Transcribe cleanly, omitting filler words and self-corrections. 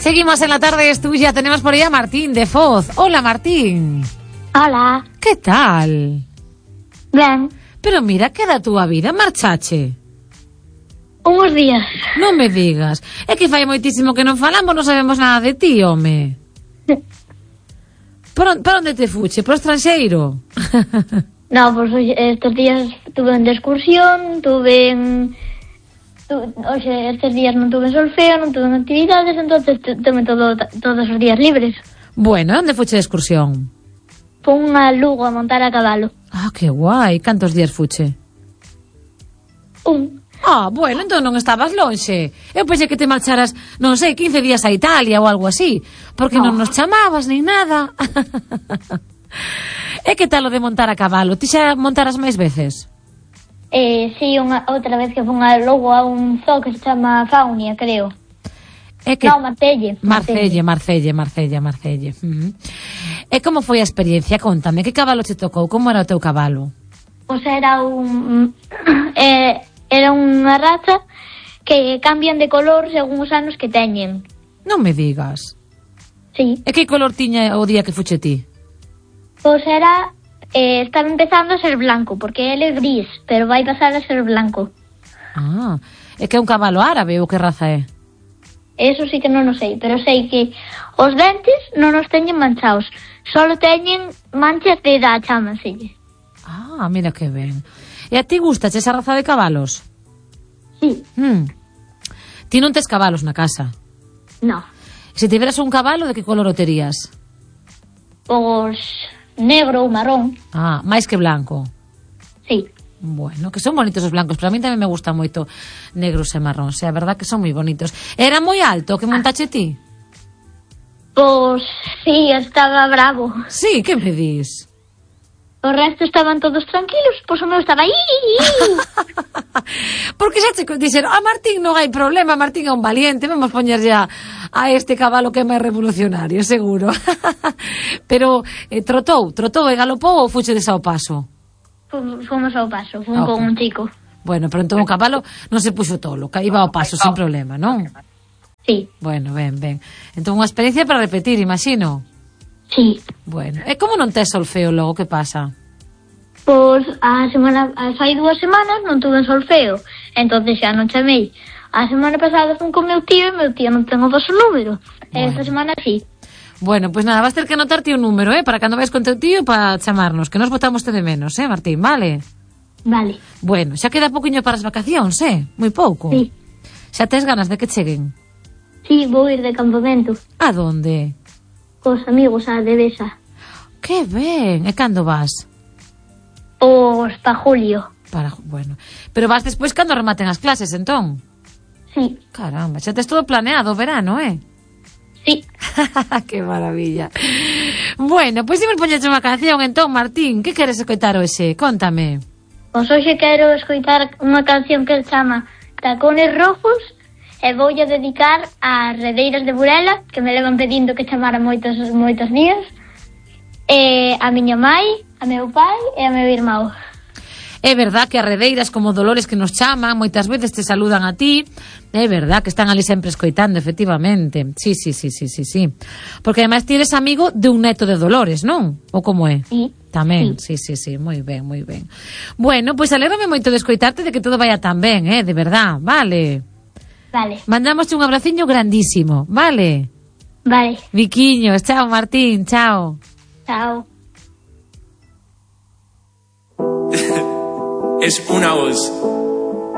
Seguimos en La Tarde es Tuya. Tenemos por ahí a Martín de Foz. Hola, Martín. Hola. ¿Qué tal? Ben. Pero mira, que da túa vida, marchache? Uns días. Non me digas. É que fai moitísimo que non falamos, non sabemos nada de ti, home. Para onde te fuche? Pro estranxeiro? No, pues estos días tuve de excursión, estes días non tuve solfeo, non tuve actividades, entonces tuve todos os días libres. Bueno, onde fuche de excursión? Fun a Lugo a montar a cabalo. Ah, que guai. Cantos días fuche? Ah, bueno, entón non estabas lonxe. Eu pensei que te marcharas, non sei, 15 días a Italia ou algo así, porque non nos chamabas nin nada. E que tal o de montar a cabalo? Ti xa montaras máis veces? Sí, outra vez que fun a Lugo a un zoo que se chama Faunia, creo. No, Marcelle. E como foi a experiencia? Contame, que cabalo te tocou? Como era o teu cabalo? Pois era era unha raza que cambian de color según os anos que teñen. Non me digas. Sí. E que color tiña o día que fuche ti? Pois era... estaba empezando a ser blanco, porque ele é gris, pero vai pasar a ser blanco. Ah, é que é un cabalo árabe ou que raza é? Eso sí que non o sei, pero sei que os dentes non os teñen manchados, solo teñen manchas de edad, chámaselle. Ah, mira que ben. E a ti gustache esa raza de cabalos? Sí. Ti non tes cabalos na casa? No. Se tiveras un cabalo, de que color o terías? Pois negro ou marrón. Ah, máis que blanco? Sí. Bueno, que son bonitos os blancos, pero a mí tamén me gustan moito negros e marróns, a verdad que son moi bonitos. Era moi alto, que montache ti? Pois sí, estaba bravo. Sí, que me dis? O resto estaban todos tranquilos, pois o meu estaba aí. Porque xa te dixeron, Martín non hai problema, Martín é un valiente, vamos poñer ya a este cabalo que é máis revolucionario, seguro. Pero trotou e galopou ou fuche de ao paso? Fomos ao paso, con un chico. Bueno, pero entón o cabalo non se puxo tolo, que iba ao paso sin problema, non? Sí. Bueno, ben. Entón unha experiencia para repetir, imagino. Sí. Bueno, e como non tes solfeo logo, que pasa? Pois fai 2 semanas non tuve solfeo, entonces xa non chamei. A semana pasada fun con meu tío e meu tío non ten o vosso número. Bueno. Esta semana sí. Bueno, pues nada, vas ter que anotarte un número, para cando vais con teu tío para chamarnos, que nos botamos de menos, Martín, vale? Vale. Bueno, xa queda pouquiño para as vacacións, moi pouco. Sí. Xa tes ganas de que cheguen? Sí, vou ir de campamento. A donde? Cos amigos a Devesa. Que ben, e cando vas? Pois para julio. Bueno, pero vas despois cando rematen as clases, entón? Sí. Caramba, xa tes todo planeado o verano, Sí. Que maravilla. Bueno, pois imos poñerche unha canción entón, Martín. Que queres escoitar hoxe? Contame. Pois hoxe quero escoitar unha canción que se chama Tacones Rojos e voulle dedicar ás redeiras de Burela, que me levan pedindo que chamara moitos días, e a miña mai, a meu pai e a meu irmão. É verdad que as redeiras como Dolores que nos chaman, moitas veces te saludan a ti. É verdad que están ali sempre escoitando, efectivamente. Sí. Porque ademais ti eres amigo de un neto de Dolores, non? Ou como é? Sí. Tamén, sí. Moi ben. Bueno, pois alégrame moito de escoitarte, de que todo vaya tan ben, de verdad, vale? Vale. Mandámosche un abraciño grandísimo, vale? Vale. Viquiños, chao Martín, chao. Es una voz.